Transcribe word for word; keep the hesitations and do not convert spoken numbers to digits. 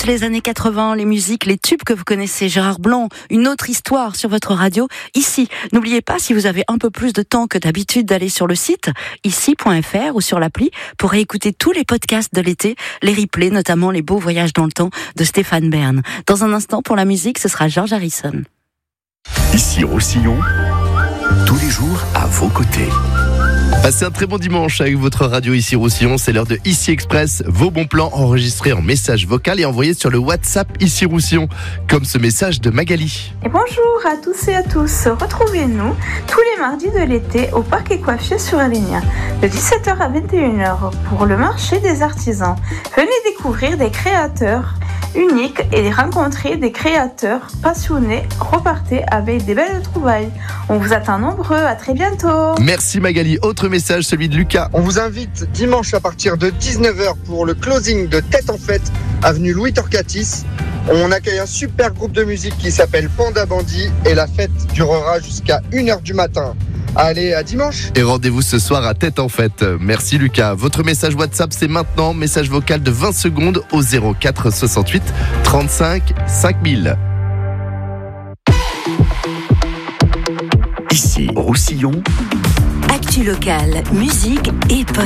toutes les années quatre-vingts, les musiques, les tubes que vous connaissez, Gérard Blanc, une autre histoire sur votre radio, ici. N'oubliez pas, si vous avez un peu plus de temps que d'habitude, d'aller sur le site ici point f r ou sur l'appli pour réécouter tous les podcasts de l'été, les replays, notamment les beaux voyages dans le temps de Stéphane Bern. Dans un instant, pour la musique, ce sera George Harrison. Ici Roussillon, tous les jours à vos côtés. Passez un très bon dimanche avec votre radio Ici Roussillon. C'est l'heure de Ici Express. Vos bons plans enregistrés en message vocal et envoyés sur le WhatsApp Ici Roussillon, comme ce message de Magali. Et bonjour à tous et à tous. Retrouvez-nous tous les mardis de l'été au Parc Écoiffier sur Alignan, de dix-sept heures à vingt et une heures pour le marché des artisans. Venez découvrir des créateurs uniques et rencontrer des créateurs passionnés. Repartez avec des belles trouvailles. On vous attend nombreux. À très bientôt. Merci Magali. Autre message, celui de Lucas. On vous invite dimanche à partir de dix-neuf heures pour le closing de Tête en Fête, avenue Louis Torcatis. On accueille un super groupe de musique qui s'appelle Panda Bandit et la fête durera jusqu'à une heure du matin. Allez, à dimanche. Et rendez-vous ce soir à Tête en Fête. Merci Lucas. Votre message WhatsApp, c'est maintenant. Message vocal de vingt secondes au zéro quatre soixante-huit trente-cinq cinq mille. Ici Roussillon. Actu locale, musique et podcast.